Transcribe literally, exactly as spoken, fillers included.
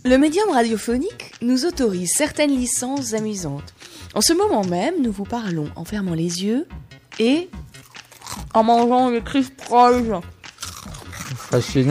Le médium radiophonique nous autorise certaines licences amusantes. En ce moment même, nous vous parlons en fermant les yeux et en mangeant le crisp Rolls. Fascinant, non ?